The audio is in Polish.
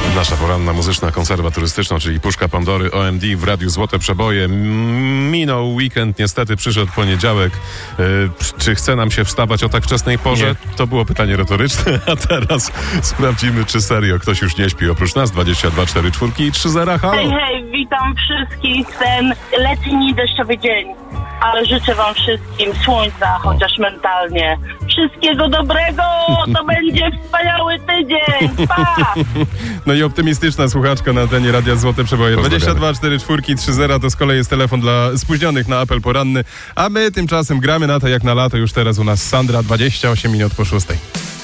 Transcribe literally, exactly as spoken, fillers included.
Nasza poranna muzyczna konserwa turystyczna, czyli Puszka Pandory, O M D w Radiu Złote Przeboje. Minął weekend, niestety przyszedł poniedziałek. Yy, czy chce nam się wstawać o tak wczesnej porze? Nie. To było pytanie retoryczne, a teraz sprawdzimy, czy serio ktoś już nie śpi oprócz nas. dwadzieścia dwa cztery cztery i trzy zera. Halo! Hej, hej, witam wszystkich ten letni, deszczowy dzień. Ale życzę wam wszystkim słońca, chociaż mentalnie. Wszystkiego dobrego! To będzie wspaniały tydzień! Pa! No i optymistyczna słuchaczka na antenie Radia Złote Przeboje. dwadzieścia dwa cztery cztery i trzy zera to z kolei jest telefon dla spóźnionych na apel poranny, a my tymczasem gramy na to jak na lato. Już teraz u nas Sandra, dwadzieścia osiem minut po szóstej.